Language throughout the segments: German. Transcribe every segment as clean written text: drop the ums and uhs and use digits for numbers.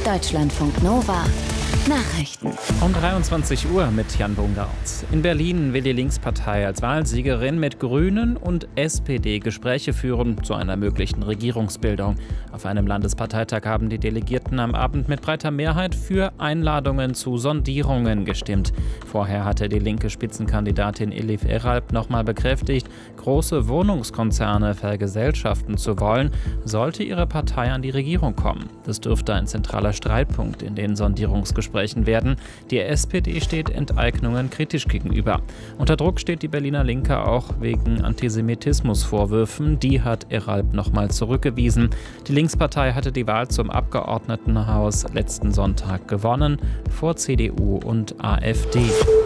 Deutschlandfunk Nova. Nachrichten. Um 23 Uhr mit Jan Bungart. In Berlin will die Linkspartei als Wahlsiegerin mit Grünen und SPD Gespräche führen zu einer möglichen Regierungsbildung. Auf einem Landesparteitag haben die Delegierten am Abend mit breiter Mehrheit für Einladungen zu Sondierungen gestimmt. Vorher hatte die linke Spitzenkandidatin Elif Eralp nochmal bekräftigt, große Wohnungskonzerne vergesellschaften zu wollen, sollte ihre Partei an die Regierung kommen. Das dürfte ein zentraler Streitpunkt in den Sondierungsgesprächen werden. Die SPD steht Enteignungen kritisch gegenüber. Unter Druck steht die Berliner Linke auch wegen Antisemitismusvorwürfen. Die hat Eralp nochmal zurückgewiesen. Die Linkspartei hatte die Wahl zum Abgeordnetenhaus letzten Sonntag gewonnen, vor CDU und AfD.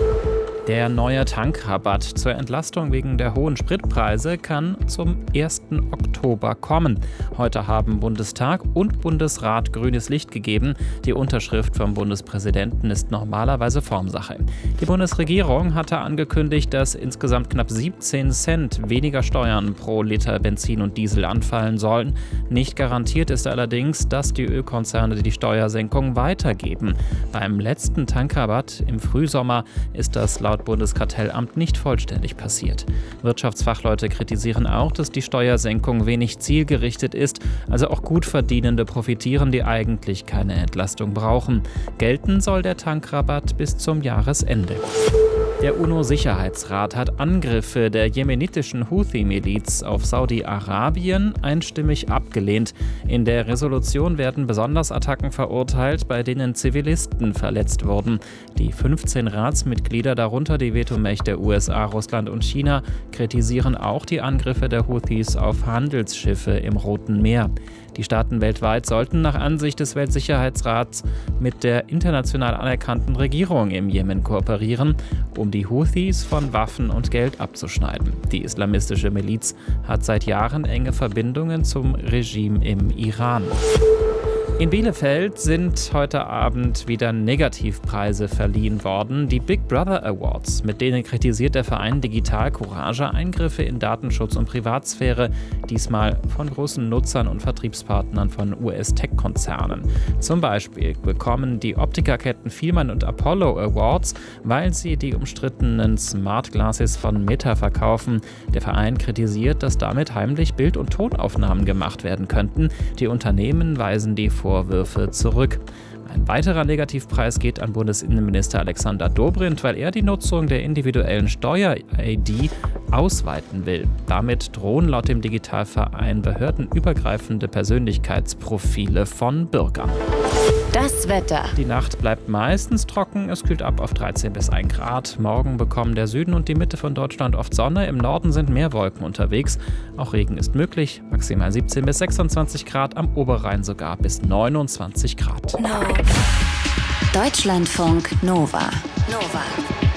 Der neue Tankrabatt zur Entlastung wegen der hohen Spritpreise kann zum 1. Oktober kommen. Heute haben Bundestag und Bundesrat grünes Licht gegeben. Die Unterschrift vom Bundespräsidenten ist normalerweise Formsache. Die Bundesregierung hatte angekündigt, dass insgesamt knapp 17 Cent weniger Steuern pro Liter Benzin und Diesel anfallen sollen. Nicht garantiert ist allerdings, dass die Ölkonzerne die Steuersenkung weitergeben. Beim letzten Tankrabatt im Frühsommer ist das laut Bundeskartellamt nicht vollständig passiert. Wirtschaftsfachleute kritisieren auch, dass die Steuersenkung wenig zielgerichtet ist, also auch Gutverdienende profitieren, die eigentlich keine Entlastung brauchen. Gelten soll der Tankrabatt bis zum Jahresende. Der UNO-Sicherheitsrat hat Angriffe der jemenitischen Houthi-Miliz auf Saudi-Arabien einstimmig abgelehnt. In der Resolution werden besonders Attacken verurteilt, bei denen Zivilisten verletzt wurden. Die 15 Ratsmitglieder, darunter die Vetomächte USA, Russland und China, kritisieren auch die Angriffe der Houthis auf Handelsschiffe im Roten Meer. Die Staaten weltweit sollten nach Ansicht des Weltsicherheitsrats mit der international anerkannten Regierung im Jemen kooperieren, um die Houthis von Waffen und Geld abzuschneiden. Die islamistische Miliz hat seit Jahren enge Verbindungen zum Regime im Iran. In Bielefeld sind heute Abend wieder Negativpreise verliehen worden, die Big Brother Awards. Mit denen kritisiert der Verein Digital Courage Eingriffe in Datenschutz und Privatsphäre, diesmal von großen Nutzern und Vertriebspartnern von US-Tech-Konzernen. Zum Beispiel bekommen die Optikerketten Fielmann und Apollo Awards, weil sie die umstrittenen Smart Glasses von Meta verkaufen. Der Verein kritisiert, dass damit heimlich Bild- und Tonaufnahmen gemacht werden könnten. Die Unternehmen weisen die Vorwürfe zurück. Ein weiterer Negativpreis geht an Bundesinnenminister Alexander Dobrindt, weil er die Nutzung der individuellen Steuer-ID ausweiten will. Damit drohen laut dem Digitalverein behördenübergreifende Persönlichkeitsprofile von Bürgern. Das Wetter. Die Nacht bleibt meistens trocken, es kühlt ab auf 13 bis 1 Grad. Morgen bekommen der Süden und die Mitte von Deutschland oft Sonne, im Norden sind mehr Wolken unterwegs. Auch Regen ist möglich, maximal 17 bis 26 Grad, am Oberrhein sogar bis 29 Grad. Deutschlandfunk Nova.